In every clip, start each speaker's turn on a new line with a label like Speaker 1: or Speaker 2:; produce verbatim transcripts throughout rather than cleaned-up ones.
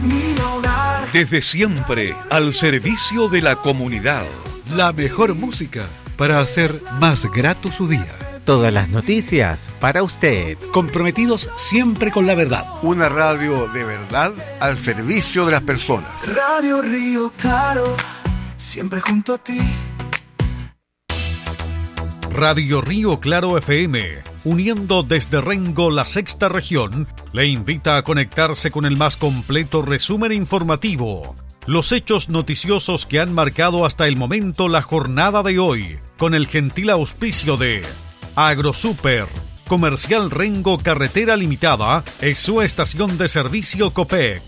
Speaker 1: mi hogar.
Speaker 2: Desde siempre, al servicio de la comunidad.
Speaker 3: La mejor música para hacer más grato su día.
Speaker 4: Todas las noticias para usted.
Speaker 3: Comprometidos siempre con la verdad.
Speaker 5: Una radio de verdad al servicio de las personas.
Speaker 1: Radio Río Claro, siempre junto a ti.
Speaker 2: Radio Río Claro F M, uniendo desde Rengo la sexta región, le invita a conectarse con el más completo resumen informativo. Los hechos noticiosos que han marcado hasta el momento la jornada de hoy, con el gentil auspicio de AgroSuper, Comercial Rengo Carretera Limitada, es su estación de servicio Copec.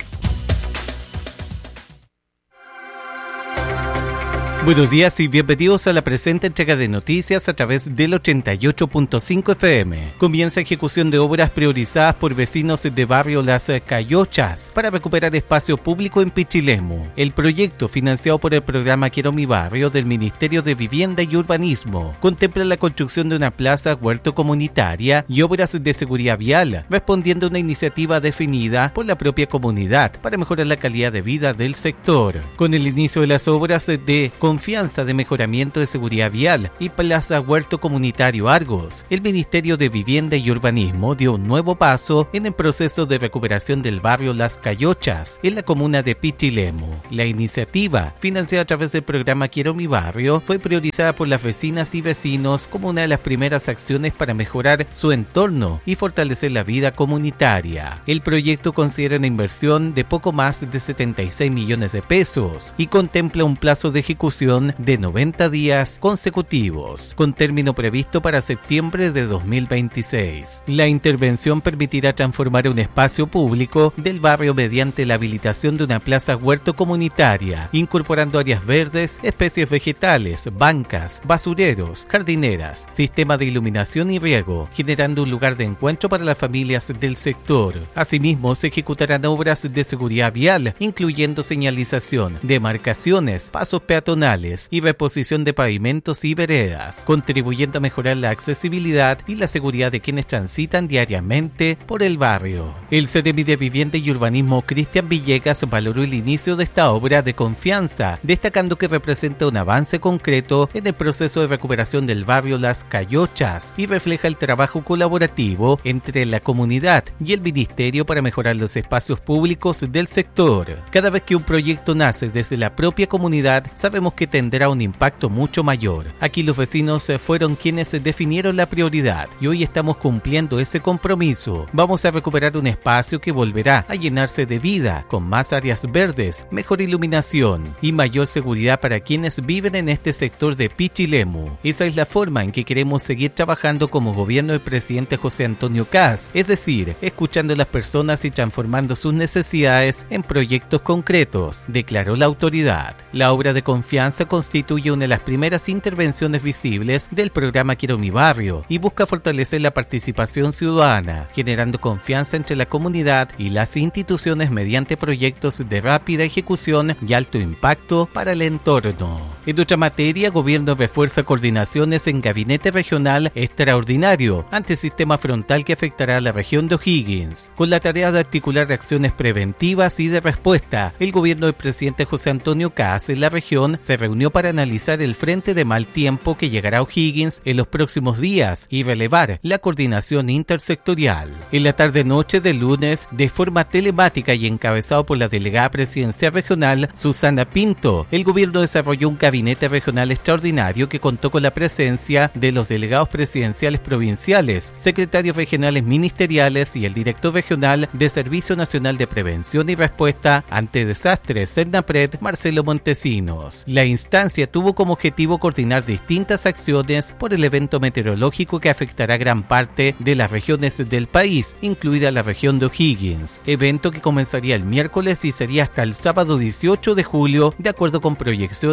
Speaker 4: Buenos días y bienvenidos a la presente entrega de noticias a través del ochenta y ocho punto cinco F M. Comienza ejecución de obras priorizadas por vecinos de barrio Las Cayochas para recuperar espacio público en Pichilemu. El proyecto, financiado por el programa Quiero mi barrio del Ministerio de Vivienda y Urbanismo, contempla la construcción de una plaza huerto comunitaria y obras de seguridad vial, respondiendo a una iniciativa definida por la propia comunidad para mejorar la calidad de vida del sector. Con el inicio de las obras de Confianza de Mejoramiento de Seguridad Vial y Plaza Huerto Comunitario Argos, el Ministerio de Vivienda y Urbanismo dio un nuevo paso en el proceso de recuperación del barrio Las Cayochas, en la comuna de Pichilemu. La iniciativa, financiada a través del programa Quiero mi barrio, fue priorizada por las vecinas y vecinos como una de las primeras acciones para mejorar su entorno y fortalecer la vida comunitaria. El proyecto considera una inversión de poco más de setenta y seis millones de pesos y contempla un plazo de ejecución de noventa días consecutivos, con término previsto para septiembre de dos mil veintiséis. La intervención permitirá transformar un espacio público del barrio mediante la habilitación de una plaza huerto comunitaria, incorporando áreas verdes, especies vegetales, bancas, basureros, jardineras, sistema de iluminación y riego, generando un lugar de encuentro para las familias del sector. Asimismo, se ejecutarán obras de seguridad vial, incluyendo señalización, demarcaciones, pasos peatonales y reposición de pavimentos y veredas, contribuyendo a mejorar la accesibilidad y la seguridad de quienes transitan diariamente por el barrio. El Seremi de Vivienda y Urbanismo, Cristian Villegas, valoró el inicio de esta obra de confianza, destacando que representa un avance concreto en el proceso de recuperación del barrio Las Cayochas y refleja el trabajo colaborativo entre la comunidad y el ministerio para mejorar los espacios públicos del sector. Cada vez que un proyecto nace desde la propia comunidad, sabemos que tendrá un impacto mucho mayor. Aquí los vecinos fueron quienes definieron la prioridad y hoy estamos cumpliendo ese compromiso. Vamos a recuperar un espacio que volverá a llenarse de vida, con más áreas verdes, mejor iluminación y mayor seguridad para quienes viven en este sector de Pichilemu. Esa es la forma en que queremos seguir trabajando como gobierno del presidente José Antonio Kast, es decir, escuchando a las personas y transformando sus necesidades en proyectos concretos, declaró la autoridad. La obra de confianza constituye una de las primeras intervenciones visibles del programa Quiero mi barrio y busca fortalecer la participación ciudadana, generando confianza entre la comunidad y las instituciones mediante proyectos de rápida ejecución y alto impacto para el entorno. En otra materia, gobierno refuerza coordinaciones en gabinete regional extraordinario ante sistema frontal que afectará a la región de O'Higgins. Con la tarea de articular acciones preventivas y de respuesta, el gobierno del presidente José Antonio Kast en la región se reunió para analizar el frente de mal tiempo que llegará a O'Higgins en los próximos días y relevar la coordinación intersectorial. En la tarde-noche del lunes, de forma telemática y encabezado por la delegada presidencial regional Susana Pinto, el gobierno desarrolló un gabinete regional extraordinario que contó con la presencia de los delegados presidenciales provinciales, secretarios regionales ministeriales y el director regional de Servicio Nacional de Prevención y Respuesta ante Desastres, SERNAPRED, Marcelo Montesinos. La instancia tuvo como objetivo coordinar distintas acciones por el evento meteorológico que afectará gran parte de las regiones del país, incluida la región de O'Higgins, evento que comenzaría el miércoles y sería hasta el sábado dieciocho de julio, de acuerdo con proyecciones del Servicio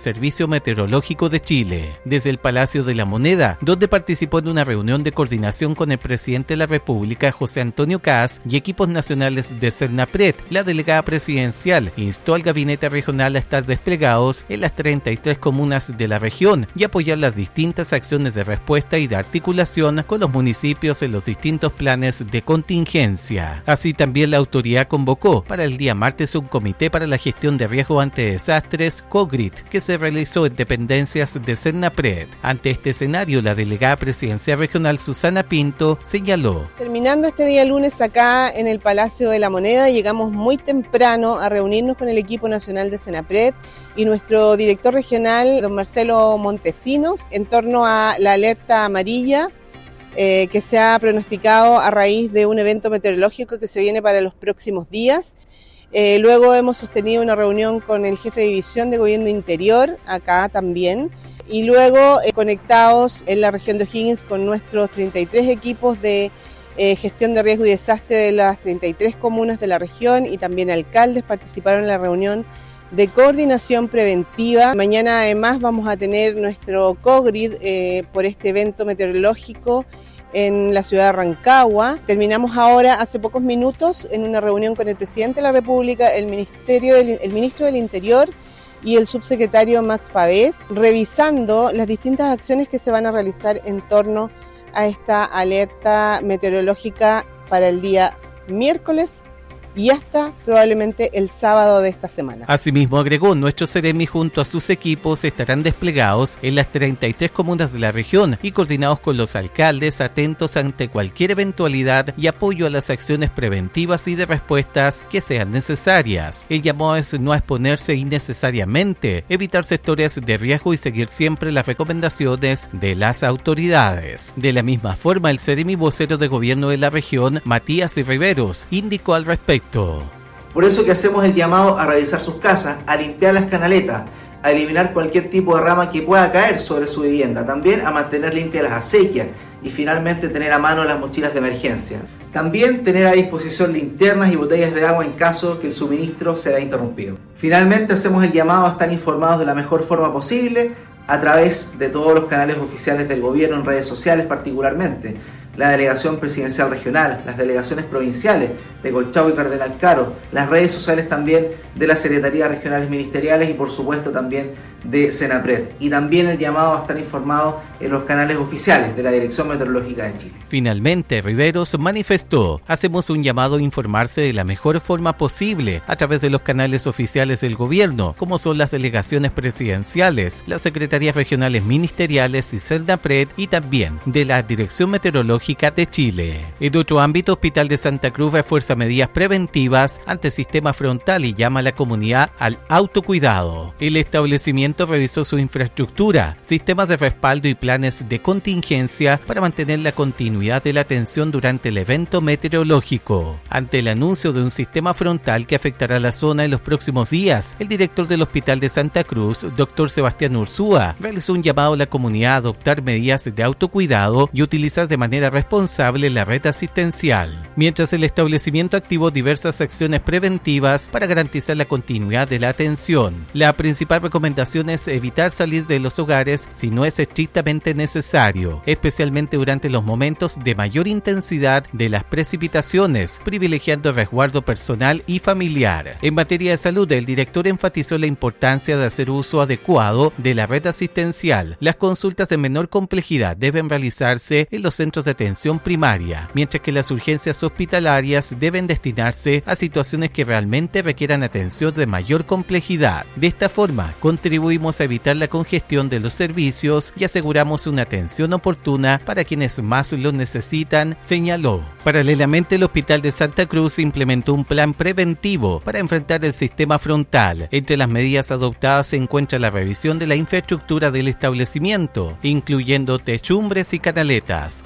Speaker 4: Servicio Meteorológico de Chile. Desde el Palacio de la Moneda, donde participó en una reunión de coordinación con el presidente de la República, José Antonio Kast, y equipos nacionales de Senapred, la delegada presidencial instó al gabinete regional a estar desplegados en las treinta y tres comunas de la región y apoyar las distintas acciones de respuesta y de articulación con los municipios en los distintos planes de contingencia. Así también la autoridad convocó para el día martes un comité para la gestión de riesgo ante desastres, COGRID, que se realizó en dependencias de Senapred. Ante este escenario, la delegada presidencial regional Susana Pinto señaló:
Speaker 6: terminando este día lunes acá en el Palacio de la Moneda, llegamos muy temprano a reunirnos con el equipo nacional de Senapred y nuestro director regional, don Marcelo Montesinos, en torno a la alerta amarilla eh, que se ha pronosticado a raíz de un evento meteorológico que se viene para los próximos días. Eh, luego hemos sostenido una reunión con el jefe de división de Gobierno Interior, acá también, y luego eh, conectados en la región de O'Higgins con nuestros treinta y tres equipos de eh, gestión de riesgo y desastre de las treinta y tres comunas de la región, y también alcaldes participaron en la reunión de coordinación preventiva. Mañana además vamos a tener nuestro COGRID eh, por este evento meteorológico en la ciudad de Rancagua. Terminamos ahora, hace pocos minutos, en una reunión con el presidente de la República, el, ministerio del, el ministro del Interior y el subsecretario Max Pavés, revisando las distintas acciones que se van a realizar en torno a esta alerta meteorológica para el día miércoles y hasta probablemente el sábado de esta semana.
Speaker 4: Asimismo, agregó, nuestros Seremi junto a sus equipos estarán desplegados en las treinta y tres comunas de la región y coordinados con los alcaldes, atentos ante cualquier eventualidad y apoyo a las acciones preventivas y de respuestas que sean necesarias. El llamado es no exponerse innecesariamente, evitar sectores de riesgo y seguir siempre las recomendaciones de las autoridades. De la misma forma, el Seremi vocero de gobierno de la región, Matías Riveros, indicó al respecto:
Speaker 7: por eso que hacemos el llamado a revisar sus casas, a limpiar las canaletas, a eliminar cualquier tipo de rama que pueda caer sobre su vivienda, también a mantener limpias las acequias y finalmente tener a mano las mochilas de emergencia. También tener a disposición linternas y botellas de agua en caso que el suministro se vea interrumpido. Finalmente hacemos el llamado a estar informados de la mejor forma posible a través de todos los canales oficiales del gobierno en redes sociales, particularmente la delegación presidencial regional, las delegaciones provinciales de Colchagua y Cardenal Caro, las redes sociales también de las secretarías regionales ministeriales y por supuesto también de Senapred, y también el llamado a estar informados en los canales oficiales de la Dirección Meteorológica de Chile.
Speaker 4: Finalmente, Riveros manifestó: hacemos un llamado a informarse de la mejor forma posible a través de los canales oficiales del gobierno, como son las delegaciones presidenciales, las secretarías regionales ministeriales y Senapred, y también de la Dirección Meteorológica de Chile. En otro ámbito, Hospital de Santa Cruz refuerza medidas preventivas ante sistema frontal y llama a la comunidad al autocuidado. El establecimiento revisó su infraestructura, sistemas de respaldo y planes de contingencia para mantener la continuidad de la atención durante el evento meteorológico. Ante el anuncio de un sistema frontal que afectará la zona en los próximos días, el director del Hospital de Santa Cruz, doctor Sebastián Ursúa, realizó un llamado a la comunidad a adoptar medidas de autocuidado y utilizar de manera responsable la red asistencial, mientras el establecimiento activó diversas acciones preventivas para garantizar la continuidad de la atención. La principal recomendación es evitar salir de los hogares si no es estrictamente necesario, especialmente durante los momentos de mayor intensidad de las precipitaciones, privilegiando el resguardo personal y familiar. En materia de salud, el director enfatizó la importancia de hacer uso adecuado de la red asistencial. Las consultas de menor complejidad deben realizarse en los centros de atención primaria, mientras que las urgencias hospitalarias deben destinarse a situaciones que realmente requieran atención de mayor complejidad. De esta forma, contribuimos a evitar la congestión de los servicios y aseguramos una atención oportuna para quienes más lo necesitan, señaló. Paralelamente, el Hospital de Santa Cruz implementó un plan preventivo para enfrentar el sistema frontal. Entre las medidas adoptadas se encuentra la revisión de la infraestructura del establecimiento, incluyendo techumbres y canaletas. Además,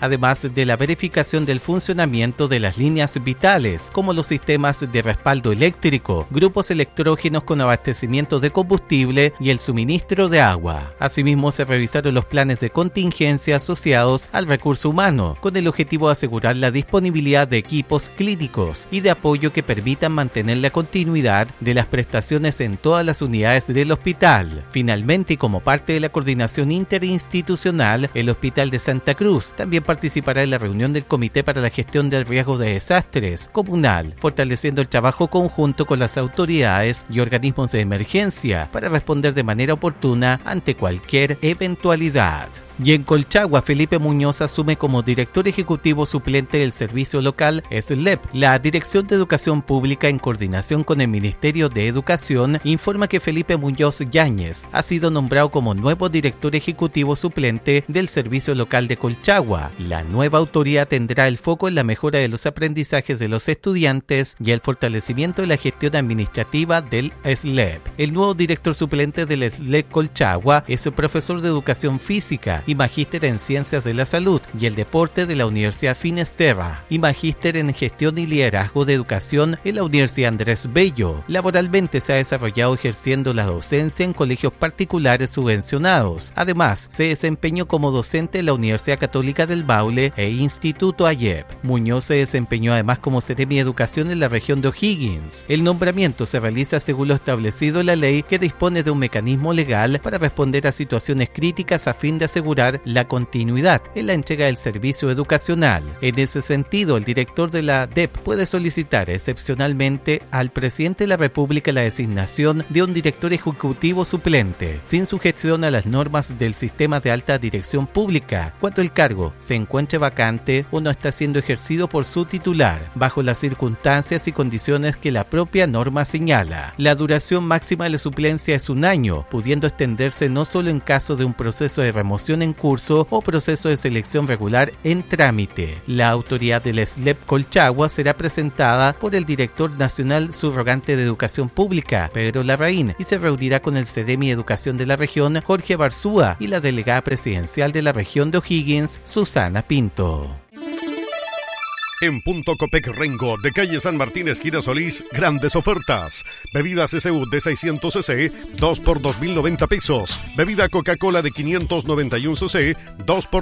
Speaker 4: de la verificación del funcionamiento de las líneas vitales, como los sistemas de respaldo eléctrico, grupos electrógenos con abastecimiento de combustible y el suministro de agua. Asimismo, se revisaron los planes de contingencia asociados al recurso humano, con el objetivo de asegurar la disponibilidad de equipos clínicos y de apoyo que permitan mantener la continuidad de las prestaciones en todas las unidades del hospital. Finalmente, y como parte de la coordinación interinstitucional, el Hospital de Santa Cruz también participará en la reunión del Comité para la Gestión del Riesgo de Desastres comunal, fortaleciendo el trabajo conjunto con las autoridades y organismos de emergencia para responder de manera oportuna ante cualquier eventualidad. Y en Colchagua, Felipe Muñoz asume como director ejecutivo suplente del servicio local S L E P. La Dirección de Educación Pública, en coordinación con el Ministerio de Educación, informa que Felipe Muñoz Yáñez ha sido nombrado como nuevo director ejecutivo suplente del servicio local de Colchagua. La nueva autoridad tendrá el foco en la mejora de los aprendizajes de los estudiantes y el fortalecimiento de la gestión administrativa del S L E P. El nuevo director suplente del S L E P Colchagua es el profesor de Educación Física y magíster en Ciencias de la Salud y el Deporte de la Universidad Finisterra, y magíster en Gestión y Liderazgo de Educación en la Universidad Andrés Bello. Laboralmente se ha desarrollado ejerciendo la docencia en colegios particulares subvencionados. Además, se desempeñó como docente en la Universidad Católica del Maule e Instituto Ayep. Muñoz se desempeñó además como seremi de Educación en la región de O'Higgins. El nombramiento se realiza según lo establecido en la ley, que dispone de un mecanismo legal para responder a situaciones críticas a fin de asegurar la continuidad en la entrega del servicio educacional. En ese sentido, el director de la D E P puede solicitar excepcionalmente al presidente de la República la designación de un director ejecutivo suplente, sin sujeción a las normas del sistema de alta dirección pública, cuando el cargo se encuentre vacante o no está siendo ejercido por su titular, bajo las circunstancias y condiciones que la propia norma señala. La duración máxima de la suplencia es un año, pudiendo extenderse no solo en caso de un proceso de remoción en curso o proceso de selección regular en trámite. La autoridad del S L E P Colchagua será presentada por el director nacional subrogante de Educación Pública, Pedro Larraín, y se reunirá con el seremi de Educación de la región, Jorge Barzúa, y la delegada presidencial de la región de O'Higgins, Susana Pinto.
Speaker 8: En Punto Copec Rengo, de calle San Martín, esquina Solís, grandes ofertas. Bebida C C U de seiscientos centilitros, dos por dos mil noventa pesos. Bebida Coca-Cola de quinientos noventa y uno centilitros, dos por